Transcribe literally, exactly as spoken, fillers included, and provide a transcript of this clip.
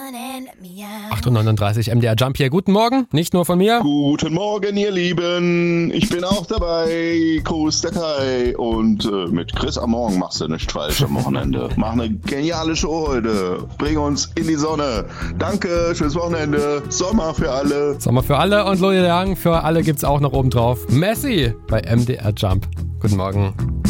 acht Uhr neununddreißig M D R Jump hier. Guten Morgen, nicht nur von mir. Guten Morgen, ihr Lieben. Ich bin auch dabei. Gruß der Kai. Und äh, mit Chris am Morgen machst du nichts falsch am Wochenende. Mach eine geniale Show heute. Bring uns in die Sonne. Danke, schönes Wochenende. Sommer für alle. Sommer für alle und Louis Young für alle gibt's auch noch oben drauf. Messi bei M D R Jump. Guten Morgen.